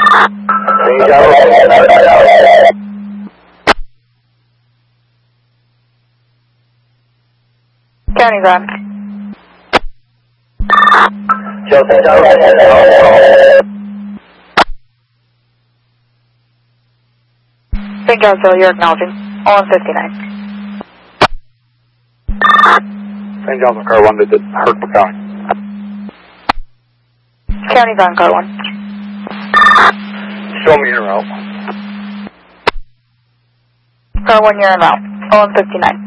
County van. St. Johnville, you're acknowledging. All on 59. St. John's car 1 to Hartford County. County van, car 1. Show me your route. Car 1, you're en route. All on 59.